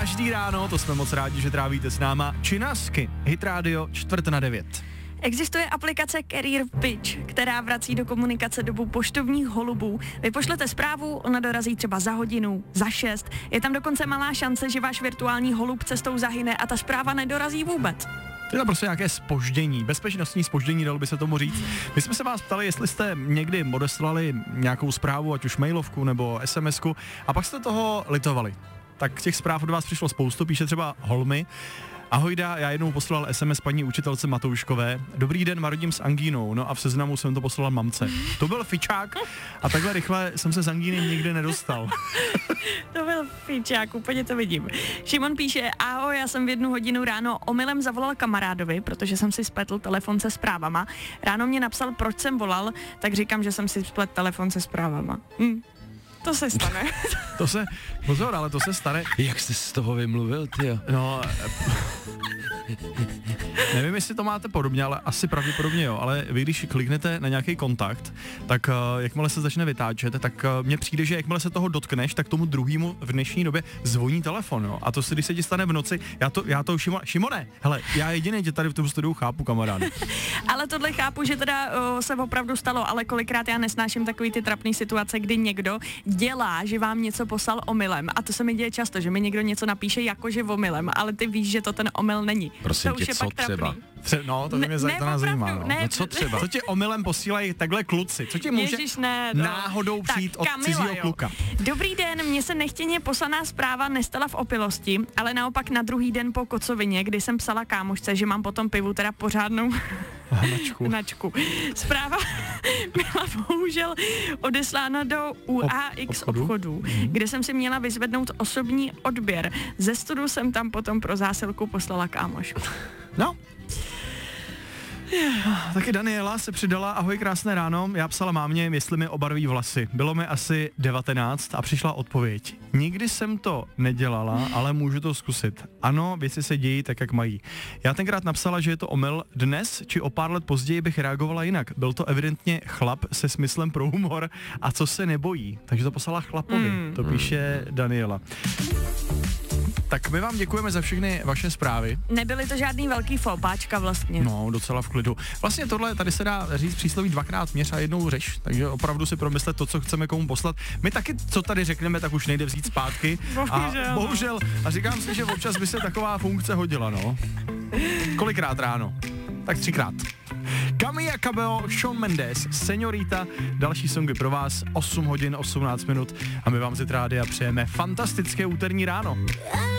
každý ráno, to jsme moc rádi, že trávíte s náma. Činasky, Hit Radio 8:45. Existuje aplikace Carrier Pitch, která vrací do komunikace dobu poštovních holubů. Vy pošlete zprávu, ona dorazí třeba za hodinu, za 6. Je tam dokonce malá šance, že váš virtuální holub cestou zahyne a ta zpráva nedorazí vůbec. Je to prostě nějaké zpoždění, bezpečnostní zpoždění, dalo by se tomu říct. My jsme se vás ptali, jestli jste někdy odeslali nějakou zprávu, ať už mailovku nebo SMSku, a pak jste toho litovali. Tak těch zpráv od vás přišlo spoustu, píše třeba Holmy. Ahojda, já jednou poslal SMS paní učitelce Matouškové. Dobrý den, marodím s angínou. No a v seznamu jsem to poslal mamce. To byl fičák a takhle rychle jsem se z angíny nikdy nedostal. To byl fičák, úplně to vidím. Šimon píše, ahoj, já jsem v 1 hodinu ráno omylem zavolal kamarádovi, protože jsem si spletl telefon se zprávama. Ráno mě napsal, proč jsem volal, tak říkám, že jsem si spletl telefon se zprávama. To se stane. Pozor, ale to se stane. Jak jste z toho vymluvil, tyjo? No, nevím, jestli to máte podobně, ale asi pravděpodobně jo, ale vy, když kliknete na nějaký kontakt, tak jakmile se začne vytáčet, tak mně přijde, že jakmile se toho dotkneš, tak tomu druhému v dnešní době zvoní telefon, jo. A to se, když se ti stane v noci, já to Šimone, hele, já jediný tě tady v tom studiu chápu, kamaráde. Ale tohle chápu, že teda se opravdu stalo, ale kolikrát já nesnáším takový ty trapný situace, kdy někdo dělá, že vám něco poslal omylem, a to se mi děje často, že mi někdo něco napíše jakože omylem, ale ty víš, že to ten omyl není. Prosím to už tě, je co pak třeba? No, to mě zajímá, no. Ne, No co třeba? Co ti omylem posílají takhle kluci? Co ti může náhodou přijít od cizího kluka? Dobrý den, mně se nechtěně poslaná zpráva nestala v opilosti, ale naopak na druhý den po kocovině, kdy jsem psala kámošce, že mám potom pivu teda pořádnou hnačku. Zpráva byla bohužel odeslána do UAX obchodu, kde jsem si měla vyzvednout osobní odběr. Ze studu jsem tam potom pro zásilku poslala kámošku. No. Taky Daniela se přidala, ahoj, krásné ráno, já psala mámě, jestli mi obarví vlasy. Bylo mi asi 19 a přišla odpověď. Nikdy jsem to nedělala, ale můžu to zkusit. Ano, věci se dějí tak, jak mají. Já tenkrát napsala, že je to omyl. Dnes či o pár let později bych reagovala jinak. Byl to evidentně chlap se smyslem pro humor a co se nebojí. Takže to poslala chlapovi, to píše Daniela. Tak my vám děkujeme za všechny vaše zprávy. Nebyly to žádný velký fopáčka vlastně. No, docela v klidu. Vlastně tohle, tady se dá říct přísloví 2krát měř a 1 řeš, takže opravdu si promyslet to, co chceme komu poslat. My taky, co tady řekneme, tak už nejde vzít zpátky. Bohužel. A říkám si, že občas by se taková funkce hodila, no. Kolikrát ráno? Tak 3krát. Camila Cabello, Shawn Mendes, Señorita, další songy pro vás, 8 hodin, 18 minut a my vám z Hit Rádia přejeme fantastické úterní ráno.